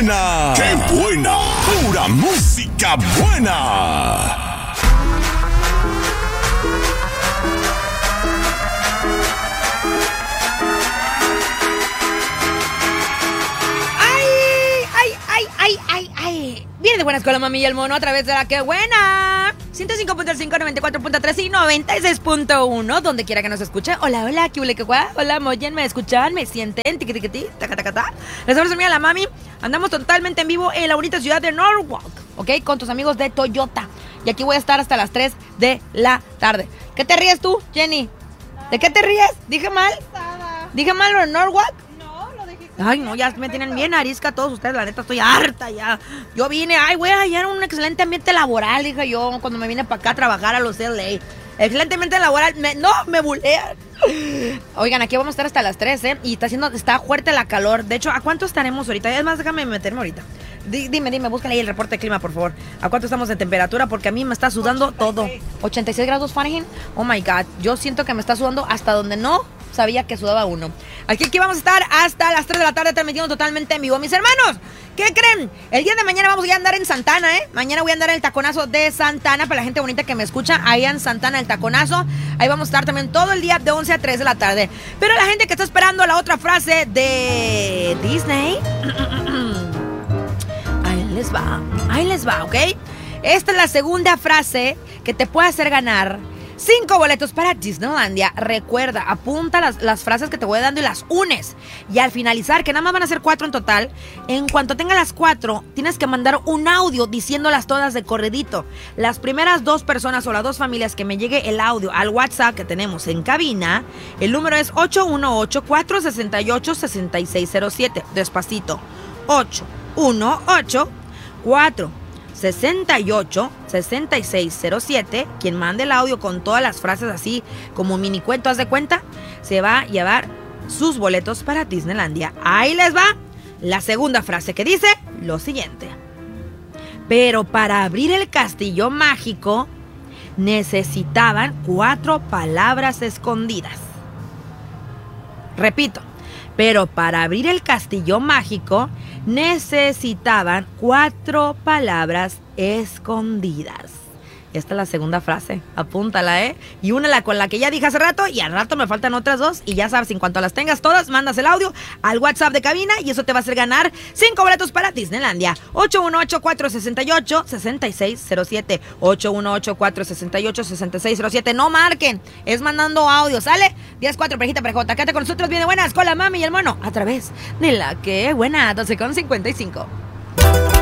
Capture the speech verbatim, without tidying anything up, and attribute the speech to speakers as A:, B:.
A: buena! ¡Qué buena! ¡Pura música buena!
B: ¡Ay, ay, ay, ay! Viene de buena escuela, mami y el mono a través de la que buena. ciento cinco punto cinco, noventa y cuatro punto tres y noventa y seis punto uno, donde quiera que nos escuche. Hola, hola, ¿qué huele, qué guá? Hola, moyen, ¿me escuchan? ¿Me sienten? Tiqui, tiqui, tiqui, taca, taca, taca. Les abrazo, mía, la mami. Andamos totalmente en vivo en la bonita ciudad de Norwalk, ¿ok? Con tus amigos de Toyota. Y aquí voy a estar hasta las tres de la tarde. ¿Qué te ríes tú, Jenny? ¿De qué te ríes? ¿Dije mal? ¿Dije mal lo de Norwalk? Ay, no, ya me tienen bien arisca todos ustedes, la neta, estoy harta ya. Yo vine, ay, voy a hallar un excelente ambiente laboral, dije yo, cuando me vine para acá a trabajar a los L A. Excelente ambiente laboral, me, no, me bulean. Oigan, aquí vamos a estar hasta las tres, ¿eh? Y está haciendo, está fuerte la calor. De hecho, ¿a cuánto estaremos ahorita? Es más, déjame meterme ahorita. D- dime, dime, búscale ahí el reporte de clima, por favor. ¿A cuánto estamos de temperatura? Porque a mí me está sudando ochenta y seis. todo. ochenta y seis grados Fahrenheit. Oh my God, yo siento que me está sudando hasta donde no sabía que sudaba uno. Aquí, aquí vamos a estar hasta las tres de la tarde transmitiendo totalmente en vivo. Mis hermanos, ¿qué creen? El día de mañana vamos a andar en Santana, ¿eh? Mañana voy a andar en el taconazo de Santana. Para la gente bonita que me escucha, ahí en Santana, el taconazo. Ahí vamos a estar también todo el día de once a tres de la tarde. Pero la gente que está esperando la otra frase de Disney, ahí les va, ahí les va, ¿ok? Esta es la segunda frase que te puede hacer ganar cinco boletos para Disneylandia. Recuerda, apunta las, las frases que te voy dando y las unes. Y al finalizar, que nada más van a ser cuatro en total, en cuanto tenga las cuatro, tienes que mandar un audio diciéndolas todas de corridito. Las primeras dos personas o las dos familias que me llegue el audio al WhatsApp que tenemos en cabina, el número es ocho uno ocho, cuatro seis ocho, seis seis cero siete. Despacito. ocho uno ocho, cuatro sesenta y ocho, sesenta y seis cero siete. Quien mande el audio con todas las frases así como mini cuento, haz de cuenta, se va a llevar sus boletos para Disneylandia. Ahí les va la segunda frase, que dice lo siguiente: pero para abrir el castillo mágico necesitaban cuatro palabras escondidas. Repito, pero para abrir el castillo mágico necesitaban cuatro palabras escondidas. Esta es la segunda frase, apúntala, ¿eh? Y únela con la que ya dije hace rato, y al rato me faltan otras dos. Y ya sabes, en cuanto las tengas todas, mandas el audio al WhatsApp de cabina y eso te va a hacer ganar cinco boletos para Disneylandia. ocho uno ocho, cuatro seis ocho, seis seis cero siete. ocho uno ocho, cuatro seis ocho, seis seis cero siete. No marquen, es mandando audio, ¿sale? diez cuatro, parejita, parejota. Quédate con nosotros, viene buenas con la mami y el mono a través de la que buena, doce con cincuenta y cinco.